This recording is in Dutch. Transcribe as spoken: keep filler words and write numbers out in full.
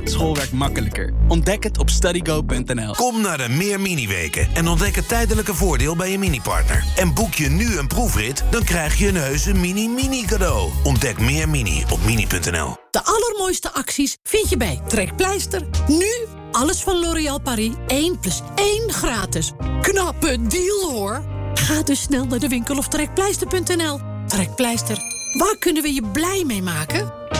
maakt schoolwerk makkelijker. Ontdek het op studygo punt n l. Kom naar de Meer Mini-weken en ontdek het tijdelijke voordeel bij je mini-partner. En boek je nu een proefrit, dan krijg je een heuse mini-mini cadeau. Ontdek Meer Mini op mini punt n l. De allermooiste acties vind je bij Trekpleister. Nu alles van L'Oréal Paris één plus één gratis. Knappe deal hoor. Ga dus snel naar de winkel of trekpleister punt n l. Trekpleister, waar kunnen we je blij mee maken?